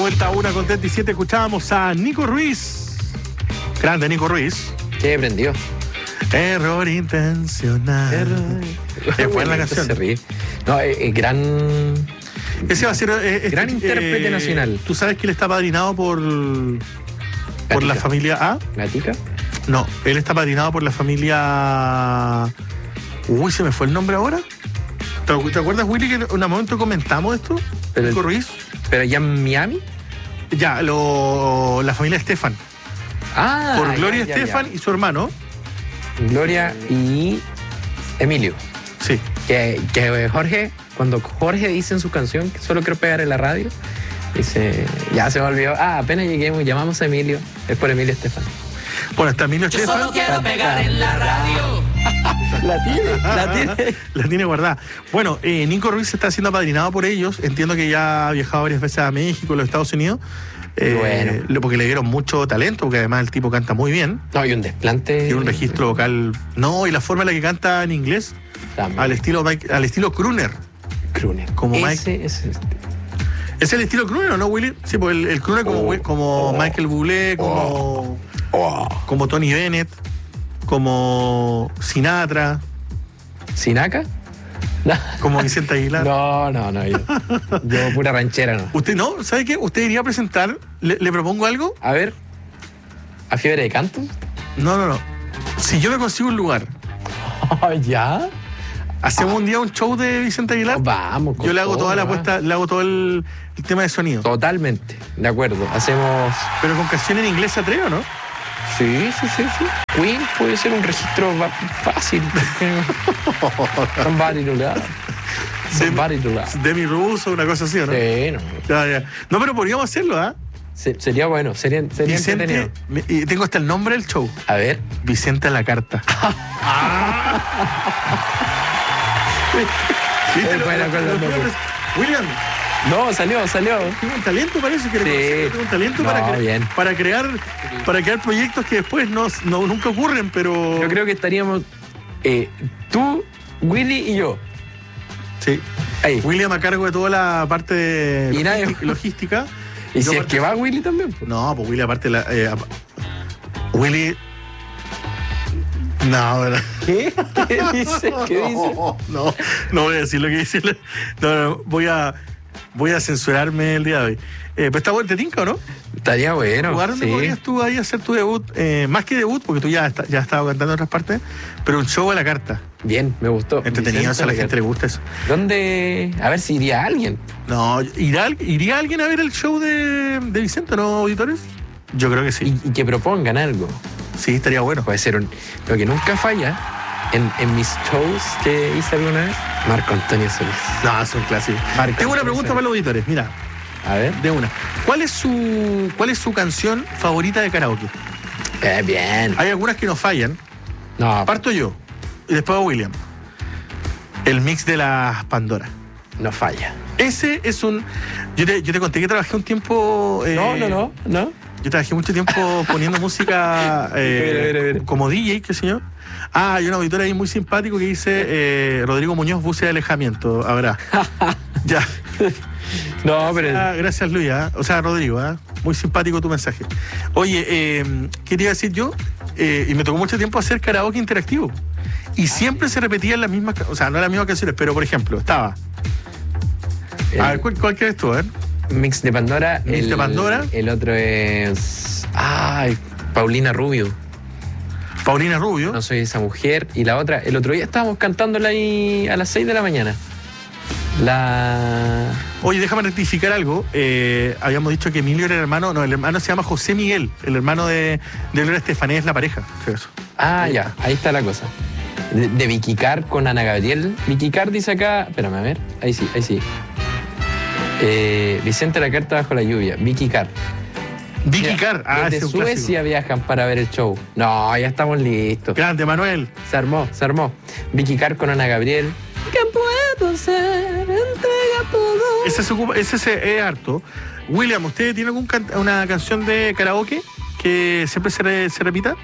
vuelta a 1:37, escuchábamos a Nico Ruiz. Grande Nico Ruiz. ¿Qué aprendió? Error intencional. Es buena la canción. Se ríe. No, gran... Ese va a ser... gran intérprete nacional. ¿Tú sabes que él está padrinado por la familia A? ¿Gatica? No, él está padrinado por la familia... Uy, ¿se me fue el nombre ahora? ¿Te acuerdas, Willy, que en un momento comentamos esto? Nico Ruiz. ¿Pero allá en Miami? Ya, la familia Estefan. Ah, por Gloria Estefan y su hermano. Gloria y Emilio. Sí. Que Jorge, cuando Jorge dice en su canción que solo quiero pegar en la radio, dice, ya se me olvidó, apenas lleguemos, llamamos a Emilio, es por Emilio Estefan. Bueno, está Emilio Estefan. Yo solo quiero pegar en la radio. La tiene guardada. Bueno, Nico Ruiz está siendo apadrinado por ellos. Entiendo que ya ha viajado varias veces a México, a los Estados Unidos. Bueno. Porque le dieron mucho talento, porque además el tipo canta muy bien. No, y un desplante. Tiene un registro vocal. No, y la forma en la que canta en inglés, también. al estilo crooner. Crooner. Como Ese Mike. es ¿Es el estilo crooner o no, Willy? Sí, porque el crooner como Michael Bublé, como Tony Bennett, como Sinatra. ¿Sinaca? Como Vicente Aguilar. No, yo pura ranchera, no. ¿Usted no? ¿Sabe qué? ¿Usted iría a presentar? ¿Le propongo algo? A ver, ¿a Fiebre de Canto? No. Si yo me consigo un lugar, ¿Ya? hacemos un día un show de Vicente Aguilar. Vamos. Yo le hago toda la apuesta, le hago todo el tema de sonido. Totalmente, de acuerdo. Hacemos... Pero con canción en inglés, ¿se atreve o no? Sí. Queen puede ser un registro fácil. Somebody to love. Demi Russo, una cosa así, ¿o ¿no? Sí, no. Ya. No, pero podríamos hacerlo, ¿ah? Sería bueno, sería entretenido. Vicente, y tengo hasta el nombre del show. A ver. Vicente a la carta. William. No, salió. Tiene un talento, parece que Sí. un talento bien. para crear proyectos que después nunca ocurren, pero... Yo creo que estaríamos tú, Willy y yo. Sí. Ahí. William a cargo de toda la parte de Y nadie- logística. Y Yo si es aparte- que va Willy también. Pues. No, pues Willy aparte Willy... No, ¿verdad? ¿Qué? ¿Qué dice? No voy a decir lo que dice. No, voy a censurarme el día de hoy. Pero está bueno, ¿te tinca o no? Estaría bueno. ¿Lugar donde Sí. podrías tú ahí hacer tu debut? Más que debut, porque tú ya has estado cantando en otras partes, pero un show a la carta. Bien, me gustó. Entretenido, Vicente a la Aguilar. gente le gusta eso. ¿Dónde? A ver si iría alguien. No, ¿iría alguien a ver el show de Vicente, no, auditores? Yo creo que sí. Y que propongan algo. Sí, estaría bueno. Puede ser lo que nunca falla en mis shows que hice alguna vez, Marco Antonio Solís. No, es un clásico. Marco Tengo una Antonio pregunta Solís. para los auditores. Mira, A ver. de una. ¿Cuál es su canción favorita de karaoke? Bien. Hay algunas que no fallan. No, Parto yo y después William. El mix de las Pandora. no falla. Ese es un... Yo te conté que trabajé un tiempo... No. Yo trabajé mucho tiempo poniendo música Mira. como DJ, qué sé yo. Hay un auditor ahí muy simpático que dice Rodrigo Muñoz, buce de alejamiento. Habrá. Ya. No, pero... Gracias, Luis. O sea, Rodrigo. Muy simpático tu mensaje. Oye, ¿qué te iba a decir yo? Y me tocó mucho tiempo hacer karaoke interactivo. Y siempre se repetían las mismas... O sea, no las mismas canciones, pero por ejemplo, estaba... A ver, ¿cuál quieres tú? A ver. Mix de Pandora. Mix de Pandora. El otro es... Paulina Rubio. Paulina Rubio. No soy esa mujer. Y la otra, el otro día estábamos cantándola ahí a las 6 de la mañana. Oye, déjame rectificar algo. Habíamos dicho que Emilio era el hermano. No, el hermano se llama José Miguel. El hermano de Gloria Estefanía es la pareja. Eso. Ya, ahí está la cosa. De Vicky Carr con Ana Gabriel. Vicky Carr dice acá... Espérame, a ver. Ahí sí. Vicente la carta bajo la lluvia. Vicky Carr. Vicky Carr. Desde ese es un clásico. Suecia viajan para ver el show. No, ya estamos listos. Grande, Manuel. Se armó. Vicky Carr con Ana Gabriel. ¿Qué puedo ser? Entrega todo. Ese es harto. William, ¿usted tiene una canción de karaoke que siempre se repita?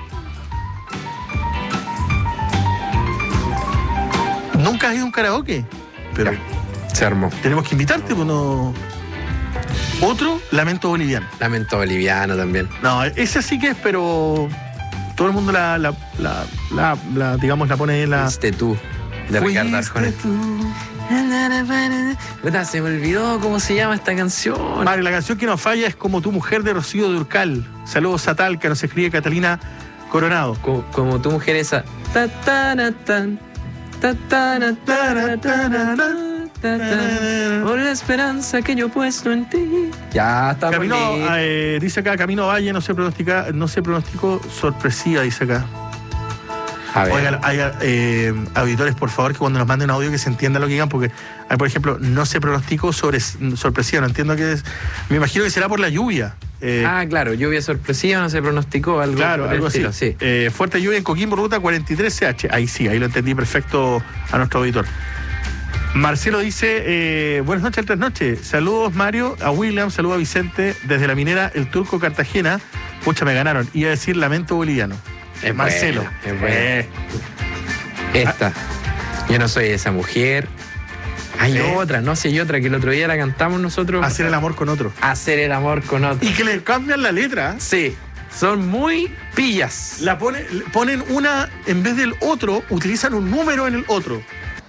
¿Nunca has ido a un karaoke? Pero Se armó. tenemos que invitarte, pues no... Otro, Lamento Boliviano. Lamento boliviano también. No, esa sí que es, pero todo el mundo digamos, la pone en la... Fuiste tú, de Ricardo Arjona. tú. Puta, se me olvidó cómo se llama esta canción. Vale, la canción que nos falla es Como tu mujer de Rocío Dúrcal. Saludos a Talca, nos escribe Catalina Coronado. Como tu mujer esa. Ta, ta, na, tan, ta, ta, na, ta, na, ta, na, ta, ta, ta, por la esperanza que yo he puesto en ti. Ya está. Camino, dice acá, Camino Valle no se pronosticó sorpresiva, dice acá. A ver. Oigan, hay auditores, por favor, que cuando nos manden audio que se entienda lo que digan, porque hay, por ejemplo, no se pronosticó sorpresiva, no entiendo qué es. Me imagino que será por la lluvia. Claro, lluvia sorpresiva, no se pronosticó algo. Claro, algo así. Sí. Fuerte lluvia en Coquimbo, ruta 43CH. Ahí sí, ahí lo entendí perfecto a nuestro auditor. Marcelo dice, buenas noches, tres noches. Saludos, Mario, a William, saludos a Vicente, desde la minera El Turco Cartagena. Pucha, me ganaron. Iba a decir Lamento Boliviano. Es Marcelo. Buena, es buena. Esta. Yo no soy esa mujer. Hay otra, no sé, hay otra que el otro día la cantamos nosotros. Hacer el amor con otro. Hacer el amor con otro. Y que le cambian la letra. Sí, son muy pillas. Ponen una, en vez del otro, utilizan un número en el otro.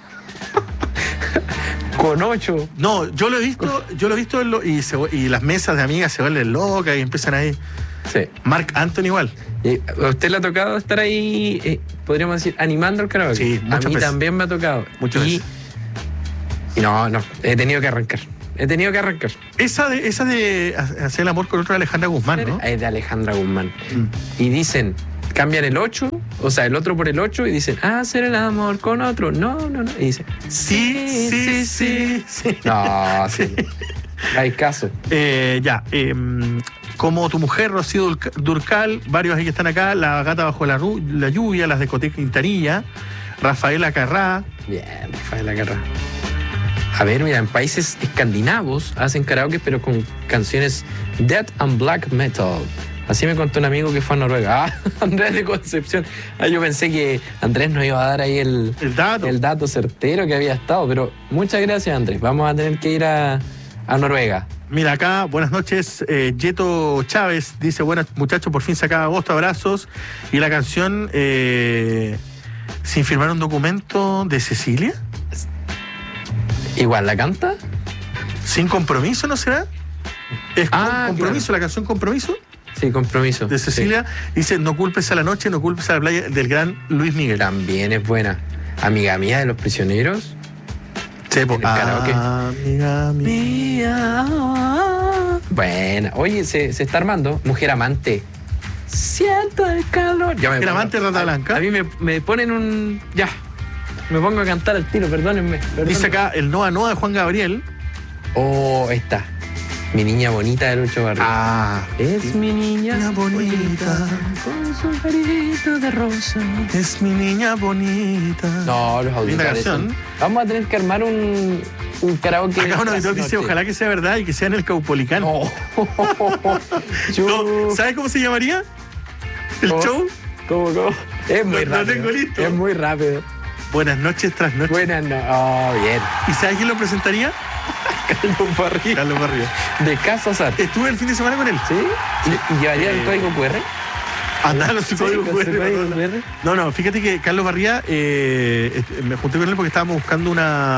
Con 8. No, yo lo he visto y las mesas de amigas se vuelven locas y empiezan ahí. Sí. Marc Anthony igual. ¿A usted le ha tocado estar ahí, podríamos decir, animando el karaoke? Sí, muchas a mí veces. también me ha tocado. Muchas veces. Y no, he tenido que arrancar. Esa de hacer el amor con otro de Alejandra Guzmán, ¿no? Es de Alejandra Guzmán. Y dicen, cambian el 8, o sea, el otro por el 8, y dicen, hacer el amor con otro. No. Y dicen, sí. No, sí. Hay caso. Como tu mujer, Rocío Dúrcal, varios ahí que están acá, La Gata Bajo la Lluvia, Las Discotecas Quintanilla, Rafaela Carrá. Bien, Rafaela Carrá. A ver, mira, en países escandinavos hacen karaoke, pero con canciones death and black metal. Así me contó un amigo que fue a Noruega. Andrés de Concepción. Yo pensé que Andrés nos iba a dar ahí el dato certero que había estado, pero muchas gracias, Andrés. Vamos a tener que ir a Noruega. Mira acá, buenas noches, Yeto Chávez dice, buenas muchachos, por fin se acaba agosto, abrazos. Y la canción Sin firmar un documento de Cecilia. ¿Igual la canta? Sin compromiso, ¿no será? ¿Es compromiso, claro. La canción Compromiso? Sí, Compromiso. De Cecilia, sí. Dice, no culpes a la noche, no culpes a la playa, del gran Luis Miguel. También es buena. Amiga mía de Los Prisioneros. Chepo. El karaoke. Amiga mía. Bueno, oye, se está armando. Mujer Amante. Siento el calor. Mujer Amante, Rata Blanca. A mí me ponen un... Ya. Me pongo a cantar al tiro, perdónenme. Dice acá el Noa Noa de Juan Gabriel. Esta. Mi niña bonita de Lucho Barrio. Es mi niña bonita. Con su carito de rosa. Es mi niña bonita. No, los Linda auditores. canción. Vamos a tener que armar un karaoke. Acá un auditor dice, ojalá que sea verdad y que sea en el Caupolicán. No, ¿sabes cómo se llamaría? ¿El show? ¿Cómo? Es muy rápido. Lo tengo listo. Es muy rápido. Buenas noches tras noche. Buenas noches. Bien. ¿Y sabes quién lo presentaría? Carlos Barrio. De Casa Sat. Estuve el fin de semana con él. ¿Sí? ¿Y llevaría el código QR? Andar con su código QR. No, fíjate que Carlos Barría, me junté con él porque estábamos buscando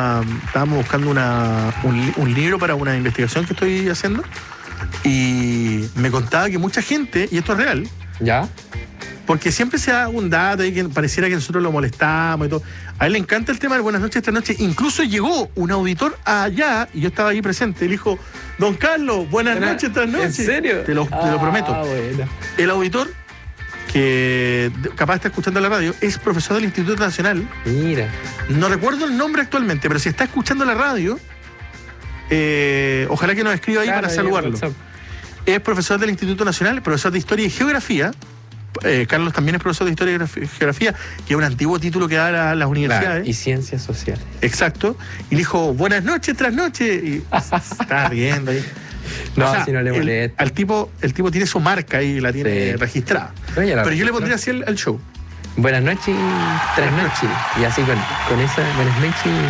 un libro para una investigación que estoy haciendo. Y me contaba que mucha gente, y esto es real. ¿Ya? Porque siempre se da un dato y que pareciera que nosotros lo molestamos y todo. A él le encanta el tema de Buenas noches esta noche. Incluso llegó un auditor allá y yo estaba ahí presente. Él dijo, don Carlos, buenas noches esta noche. ¿En serio? Te lo prometo. Bueno. El auditor, que capaz está escuchando la radio, es profesor del Instituto Nacional. Mira. No recuerdo el nombre actualmente, pero si está escuchando la radio, ojalá que nos escriba ahí para saludarlo. Es profesor del Instituto Nacional, profesor de Historia y Geografía. Carlos también es profesor de Historia y Geografía, que es un antiguo título que da a las universidades. Claro, y Ciencias Sociales. Exacto. Y le dijo, buenas noches tras noche. Y se está riendo ahí. No, o sea, si no le molesta. El tipo tiene su marca y la tiene registrada. Pero yo le pondría así al show. Buenas noches tras noche. Y así con esa buenas noches.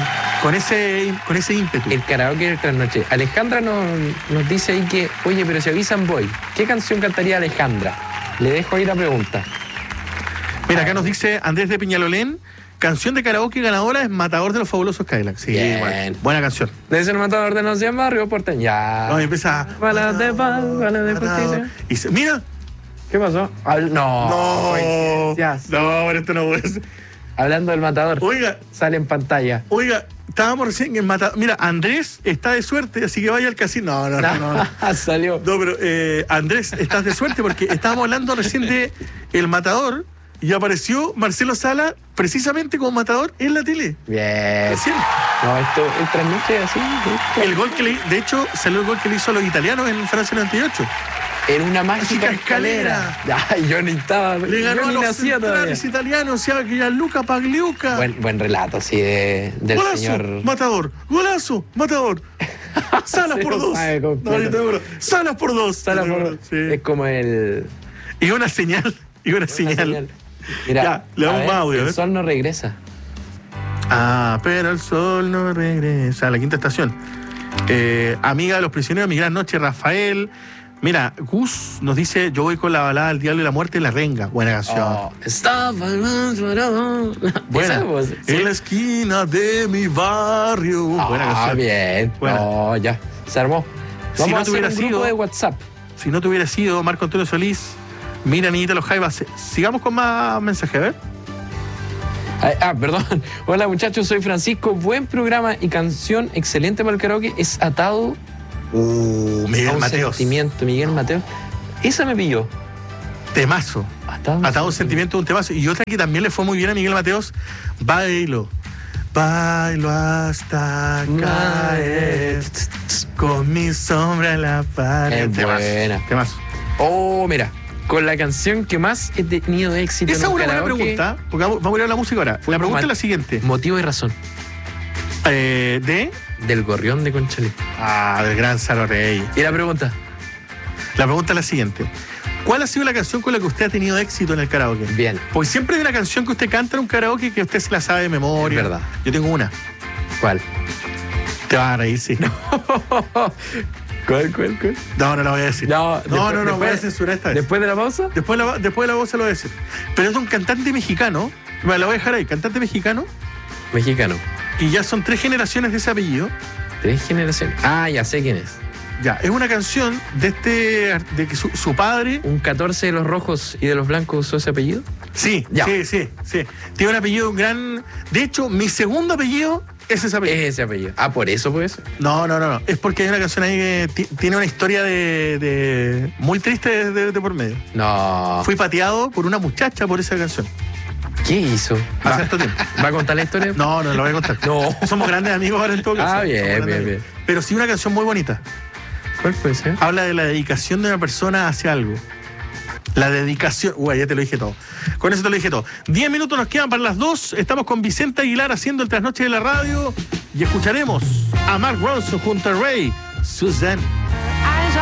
con ese ímpetu. El karaoke del trasnoche. Alejandra nos dice ahí que, oye, pero si avisan voy. ¿Qué canción cantaría Alejandra? Le dejo ahí la pregunta. Mira, acá nos dice Andrés de Peñalolén, canción de karaoke ganadora es Matador de los Fabulosos Cadillacs. Sí, Bien. buena canción. Debe ser Matador de los 100 barrios porteños. Ya. No, y empieza... Balas de paz, balas de justicia. Y mira. ¿Qué pasó? No, coincidencias. pero esto no puede ser. Hablando del Matador. Oiga, Sale en pantalla. estábamos recién en Matador. Mira, Andrés está de suerte, así que vaya al casino. No. Salió. No, pero Andrés, estás de suerte porque estábamos hablando recién de El Matador y apareció Marcelo Sala precisamente como Matador en la tele. Bien. Recién. No, esto el trasnoche así. El gol que de hecho, salió el gol que le hizo a los italianos en Francia 98. En una mágica escalera. Ay, yo ni estaba. Le ganó yo a ni los nacía todavía. centrales italianos, o sea, que ya Luca Pagliuca. Buen relato, sí, del Golazo, señor. Matador. Golazo, Matador. Salas por Se lo 2. sabe completo. yo te juro. Salas por 2. Sala por- Sí. Es como el. Y una señal. una señal. Mira, Ya, le damos a ver, más audio, El ¿eh? sol no regresa. Ah, pero el sol no regresa. La quinta estación. Amiga de los prisioneros, mi gran noche, Rafael. Mira, Gus nos dice: yo voy con la balada del diablo y la muerte y la renga. Buena canción. Oh, estaba más varado. Buena. Esa voz, sí. En la esquina de mi barrio. Buena canción. Bien. Buena. No, ya. Se armó. Si Vamos no a hacer tuviera un grupo sido- de WhatsApp. Si no te hubiera sido Marco Antonio Solís, mira, niñita los Jaivas. Sigamos con más mensajes, a ver. Perdón. Hola muchachos, soy Francisco. Buen programa y canción excelente para el karaoke. Es Atado a Miguel un Mateos. sentimiento. Miguel Mateo. Esa me pilló. Temazo. Atado a un sentimiento de un temazo. Y otra que también le fue muy bien a Miguel Mateos, Bailo. Bailo hasta caer con mi sombra en la pared. Es buena. Temazo. Oh, mira. Con la canción que más he tenido éxito Esa en es un una buena karaoke. pregunta, porque vamos a ir a la música ahora. La pregunta es la siguiente. Motivo y razón. ¿De? Del Gorrión de Conchalí. Del gran Salo Rey. Y la pregunta. La pregunta es la siguiente. ¿Cuál ha sido la canción con la que usted ha tenido éxito en el karaoke? Bien. Porque siempre hay una canción que usted canta en un karaoke que usted se la sabe de memoria. Es verdad. Yo tengo una. ¿Cuál? Te vas a reír, sí. ¿Cuál? No la voy a decir. No, Voy a censurar esta vez. ¿Después de la pausa? Después de la voz se lo voy a decir. Pero es de un cantante mexicano. Me la voy a dejar ahí. Cantante mexicano. Mexicano. Y ya son 3 generaciones de ese apellido. 3 generaciones. Ah, ya sé quién es. Ya, es una canción de que su padre. ¿Un 14 de los rojos y de los blancos usó ese apellido? Sí, Ya. sí. Tiene un apellido gran. De hecho, mi segundo apellido es ese apellido. Es ese apellido. Ah, por eso, pues. No. Es porque hay una canción ahí que tiene una historia de muy triste de por medio. No. Fui pateado por una muchacha por esa canción. ¿Qué hizo? Hace tanto tiempo. ¿Va a contar la historia? No la voy a contar. No. Somos grandes amigos ahora en todo caso. Ah, bien, Somos grandes bien, amigos. bien. Pero sí una canción muy bonita. ¿Cuál puede ser? Habla de la dedicación de una persona hacia algo. La dedicación. Uy, ya te lo dije todo. Con eso te lo dije todo. 10 minutos nos quedan para las 2. Estamos con Vicente Aguilar haciendo el trasnoche de la radio. Y escucharemos a Mark Ronson junto a Ray Suzanne.